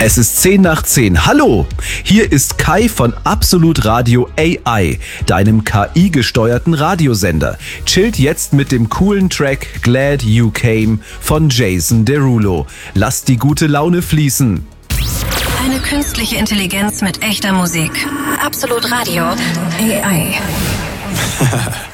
Es ist 10 nach 10. Hallo, hier ist Kai von Absolut Radio AI, deinem KI-gesteuerten Radiosender. Chillt jetzt mit dem coolen Track Glad You Came von Jason Derulo. Lasst die gute Laune fließen. Eine künstliche Intelligenz mit echter Musik. Absolut Radio AI.